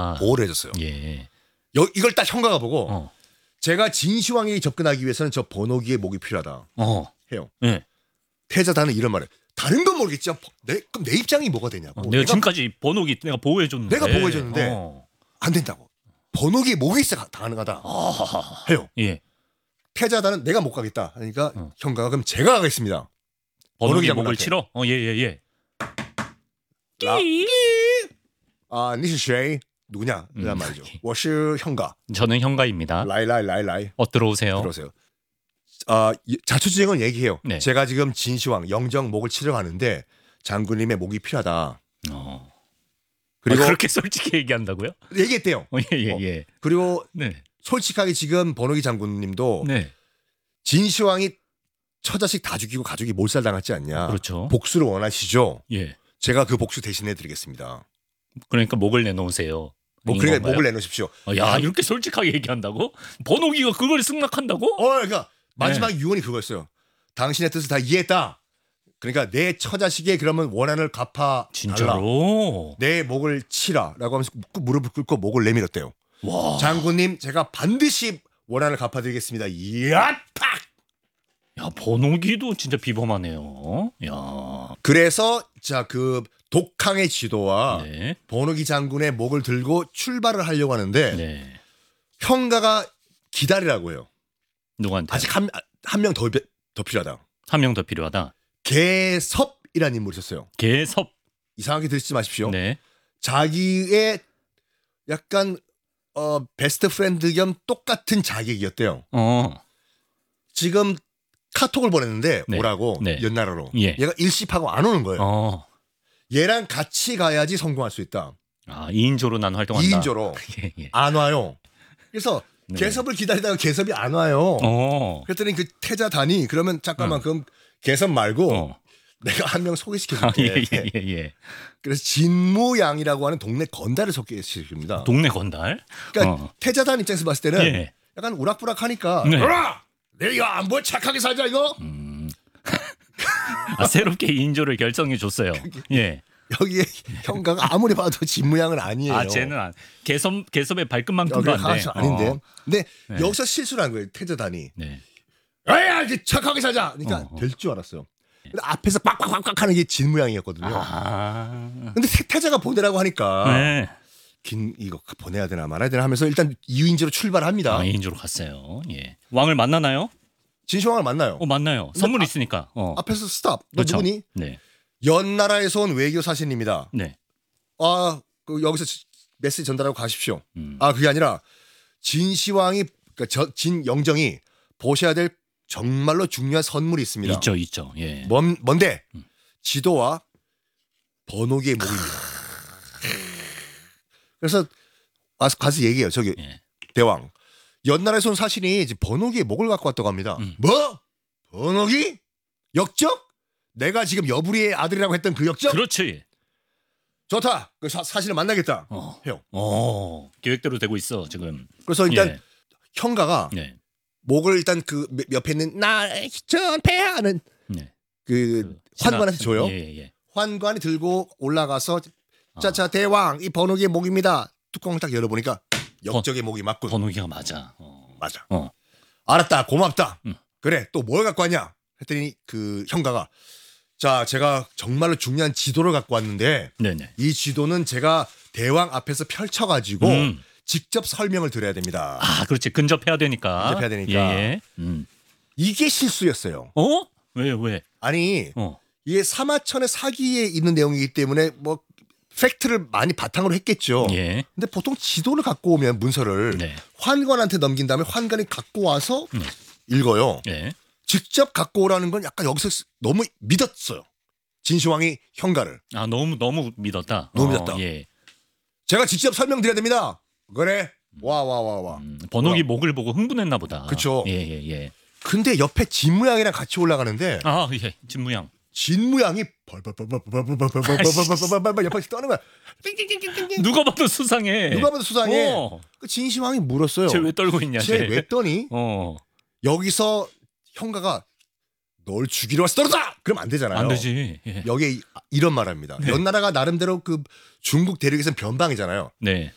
보호를 해줬어요. 예. 이걸 딱 형가가 보고 어. 제가 진시황에게 접근하기 위해서는 저 번호기의 목이 필요하다 해요. 예. 태자단은 이런 말을 다른 건 모르겠지. 그럼 내 입장이 뭐가 되냐고. 내가 지금까지 번호기 내가 보호해줬는데. 내가 보호해줬는데 안 된다고. 번호기의 목이 있어 가능하다 해요. 예. 태자단은 내가 못 가겠다. 그러니까 형가가 그럼 제가 가겠습니다. 번호기 목을 치러? 예. 아, 你是谁? 누구냐? 이란 말이죠. 我是 형가. 저는 형가입니다. 라이. 들어오세요. 들어오세요. 자초지종은 얘기해요. 네. 제가 지금 진시황 영정 목을 치러 가는데 장군님의 목이 필요하다. 그리고 그렇게 솔직히 얘기한다고요? 얘기했대요. 예. 그리고 네. 솔직하게 지금 번호기 장군님도 네. 진시황이 처자식 다 죽이고 가족이 몰살당했지 않냐. 그렇죠. 복수를 원하시죠. 예. 제가 그 복수 대신해 드리겠습니다. 그러니까 목을 내놓으세요. 그러니까 목을 내놓으십시오. 야, 이렇게 솔직하게 얘기한다고? 번호기가 그걸 승낙한다고? 그러니까 마지막 유언이 그거였어요. 당신의 뜻을 다 이해했다. 그러니까 내 처자식의 그러면 원한을 갚아 진짜로? 내 목을 치라라고 하면서 무릎을 꿇고 목을 내밀었대요. 와. 장군님 제가 반드시 원한을 갚아드리겠습니다. 이야 팍. 야, 번호기도 진짜 비범하네요. 야. 그래서 자 그 독항의 지도와 네. 번호기 장군의 목을 들고 출발을 하려고 하는데 네. 형가가 기다리라고 해요. 누구한테? 아직 한 명 더 필요하다. 한 명 더 필요하다. 개섭이라는 인물이 있었어요. 개섭. 이상하게 들으시지 마십시오. 네. 자기의 약간 베스트 프렌드 겸 똑같은 자객이었대요. 지금 카톡을 보냈는데 네. 오라고 네. 연나라로. 예. 얘가 일십하고 안 오는 거예요. 얘랑 같이 가야지 성공할 수 있다. 2인조로 난 활동한다. 2인조로 예. 안 와요. 그래서 네. 개섭을 기다리다가 개섭이 안 와요. 그랬더니 그 태자단이 그러면 잠깐만 그럼 개섭 말고 내가 한 명 소개시켜줄게. 예. 그래서 진무양이라고 하는 동네 건달을 소개시킵니다. 동네 건달? 그러니까 태자단 입장에서 봤을 때는 예. 약간 우락부락하니까 네. 내가 뭐 착하게 살자 이거. 새롭게 2인조를 결정해 줬어요. 예. 여기에 형가가 아무리 봐도 진무양은 아니에요. 쟤는 개섭의 발끝만큼도 안 돼. 아닌데. 근데 네. 여기서 실수를 한 거예요. 태자단이. 네. 야, 이제 착하게 살자. 그러니까 될 줄 알았어요. 근데 앞에서 빡빡빡빡 하는 게 진무양이었거든요. 근데 태자가 보내라고 하니까 네. 이거 보내야 되나 말아야 되나 하면서 일단 2인조로 출발합니다. 2인조로 갔어요. 예. 왕을 만나나요? 진시황을 만나요. 만나요. 선물 있으니까. 앞에서 스탑. 너 그렇죠. 누구니? 네. 연나라에서 온 외교 사신입니다. 네. 여기서 메시지 전달하고 가십시오. 그게 아니라 진시황이 그러니까 진영정이 보셔야 될 정말로 중요한 선물이 있습니다. 있죠. 예. 뭔데? 지도와 번호기의 목입니다. 그래서 가서 얘기해요. 저기 예. 대왕. 연나라에서 온 사신이 이제 번호기의 목을 갖고 왔다고 합니다. 뭐? 번호기? 역적? 내가 지금 여부리의 아들이라고 했던 그 역적? 그렇지. 좋다. 그 사신을 만나겠다. 해요. 계획대로 되고 있어 지금. 그래서 일단 예. 형가가 네. 목을 일단 그 옆에 있는 전패하는 네. 그 환관한테 줘요. 예. 환관이 들고 올라가서 자 대왕 이 번호기의 목입니다. 뚜껑을 딱 열어보니까 역적의 목이 맞군. 번호기가 맞아. 맞아. 알았다. 고맙다. 그래 또 뭘 갖고 왔냐? 했더니 그 형가가 자 제가 정말로 중요한 지도를 갖고 왔는데 네네. 이 지도는 제가 대왕 앞에서 펼쳐가지고 직접 설명을 드려야 됩니다. 그렇지. 근접해야 되니까. 예. 이게 실수였어요. 왜? 아니 이게 사마천의 사기에 있는 내용이기 때문에 뭐 팩트를 많이 바탕으로 했겠죠. 예. 근데 보통 지도를 갖고 오면 문서를 네. 환관한테 넘긴 다음에 환관이 갖고 와서 읽어요. 예. 직접 갖고 오라는 건 약간 여기서 너무 믿었어요. 진시황이 형가를. 너무 믿었다. 너무 믿었다. 예. 제가 직접 설명드려야 됩니다. 그래. 와. 번호기 목을 보고 흥분했나 보다. 그쵸. 예. 근데 옆에 진무양이랑 같이 올라가는데 예. 진무양. 진무양이 벌벌벌벌벌벌벌벌벌벌벌벌 옆에서 떠는 거야. 누가 봐도 수상해. 그 진시황이 물었어요. 쟤 왜 떨고 있냐? 쟤 왜 떠니? 여기서 형가가 널 죽이러 왔어 떨어져! 그럼 안 되잖아요. 안 되지. 예. 여기에 이런 말합니다. 연나라가 나름대로 그 중국 대륙에서는 변방이잖아요. 네.